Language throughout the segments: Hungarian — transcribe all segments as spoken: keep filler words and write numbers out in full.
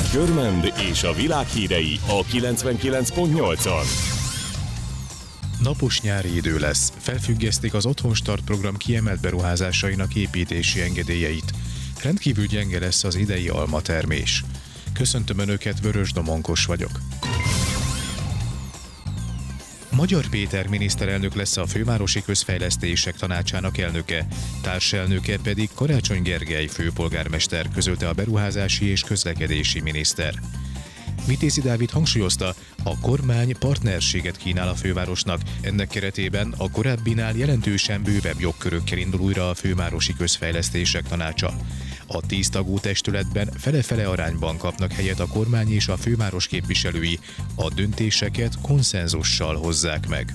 Görmend és a világ hírei a kilencvenkilenc pont nyolcon. Napos nyári idő lesz. Felfüggesztik az Otthonstart program kiemelt beruházásainak építési engedélyeit. Rendkívül gyenge lesz az idei almatermés. Köszöntöm Önöket, Vörös Domonkos vagyok. Magyar Péter miniszterelnök lesz a Fővárosi Közfejlesztések Tanácsának elnöke, társelnöke pedig Karácsony Gergely főpolgármester, közölte a beruházási és közlekedési miniszter. Vitézi Dávid hangsúlyozta, a kormány partnerséget kínál a fővárosnak, ennek keretében a korábbinál jelentősen bővebb jogkörökkel indul újra a Fővárosi Közfejlesztések Tanácsa. A tíz tagú testületben fele-fele arányban kapnak helyet a kormány és a főváros képviselői, a döntéseket konszenzussal hozzák meg.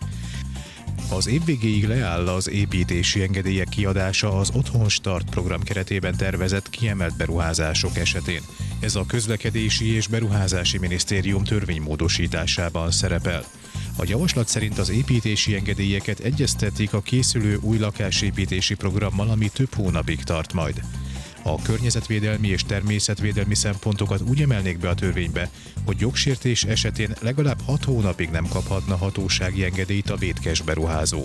Az év végéig leáll az építési engedélyek kiadása az Otthonstart program keretében tervezett kiemelt beruházások esetén. Ez a Közlekedési és Beruházási Minisztérium törvénymódosításában szerepel. A javaslat szerint az építési engedélyeket egyeztetik a készülő új lakásépítési programmal, ami több hónapig tart majd. A környezetvédelmi és természetvédelmi szempontokat úgy emelnék be a törvénybe, hogy jogsértés esetén legalább hat hónapig nem kaphatna hatósági engedélyt a vétkes beruházó.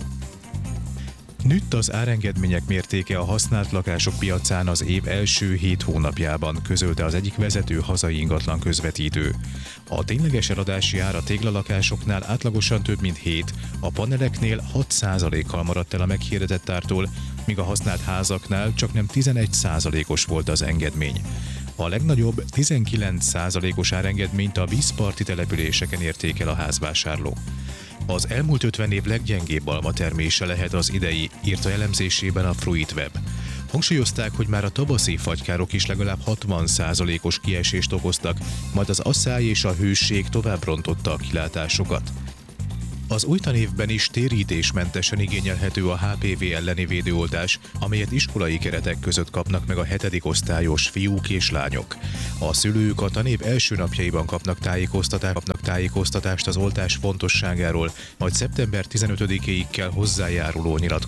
Nőtt az árengedmények mértéke a használt lakások piacán az év első hét hónapjában, közölte az egyik vezető hazai ingatlan közvetítő. A tényleges eladási ár a téglalakásoknál átlagosan több mint hét, a paneleknél hat százalékkal maradt el a meghirdetett ártól, míg a használt házaknál csaknem tizenegy százalékos volt az engedmény. A legnagyobb tizenkilenc százalékos árengedményt a vízparti településeken érték el a házvásárló. Az elmúlt ötven év leggyengébb almatermése lehet az idei, írta elemzésében a Fruitweb. Hangsúlyozták, hogy már a tavaszi fagykárok is legalább hatvan százalékos kiesést okoztak, majd az asszály és a hőség tovább rontotta a kilátásokat. Az új tanévben is térítésmentesen igényelhető a há pé vé elleni védőoltás, amelyet iskolai keretek között kapnak meg a hetedik osztályos fiúk és lányok. A szülők a tanév első napjaiban kapnak tájékoztatást, kapnak tájékoztatást az oltás fontosságáról, majd szeptember tizenötödikéig kell hozzájáruló nyilatkozatot